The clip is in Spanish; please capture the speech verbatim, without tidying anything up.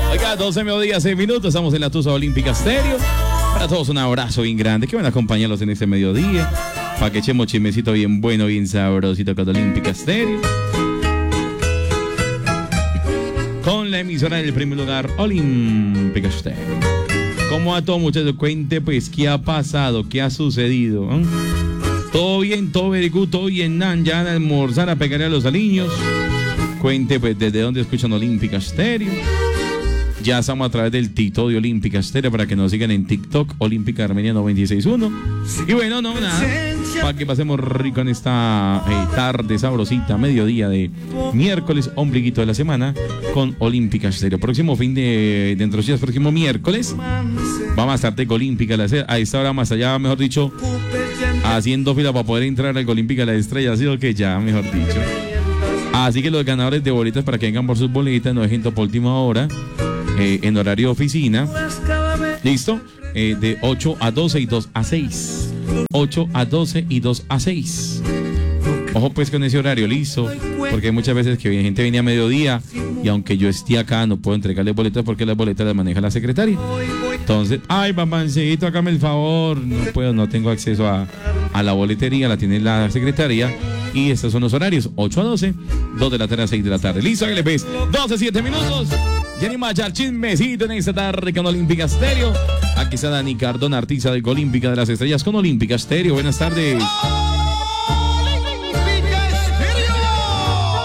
Oiga, doce mediodía, seis minutos, estamos en la Tusa Olímpica Estéreo. Para todos un abrazo bien grande, que van a acompañarlos en este mediodía, para que echemos chismecito bien bueno, bien sabrosito con Olímpica Estéreo. Con la emisora del primer lugar, Olímpica Estéreo. Como a todos muchachos, cuente pues qué ha pasado, qué ha sucedido, ¿eh? Todo bien, todo very good, todo bien, nan, ya van a almorzar, a pegarle a los aliños. Cuente pues desde dónde escuchan Olímpica Estéreo. Ya estamos a través del TikTok de Olímpica Estéreo para que nos sigan en TikTok, Olímpica Armenia noventa y seis punto uno. Y bueno, no, nada, para que pasemos rico en esta eh, tarde sabrosita, mediodía de miércoles, ombliguito de la semana, con Olímpica Estéreo. Próximo fin de, dentro de días, próximo miércoles, vamos a estar de Olímpica a esta hora más allá, mejor dicho, haciendo fila para poder entrar al Olímpica de la Estrella, así que ya, mejor dicho. Así que los ganadores de boletas para que vengan por sus boletas, no dejen por última hora. Eh, en horario de oficina, listo, eh, de ocho a doce y dos a seis, ocho a doce y dos a seis. Ojo pues con ese horario, listo, porque hay muchas veces que gente viene a mediodía y aunque yo esté acá no puedo entregarle boletas porque las boletas las maneja la secretaria. Entonces, ay papancito, hágame el favor, no puedo, no tengo acceso a, a la boletería, la tiene la secretaria. Y estos son los horarios, ocho a doce, dos de la tarde a seis de la tarde. Listo, hágale pues, doce, siete minutos. Ya ni más, ya chismecito en esta tarde con Olímpica Estéreo. Aquí está Dani Cardona, artista de Olímpica de las Estrellas con Olímpica Estéreo. Buenas tardes.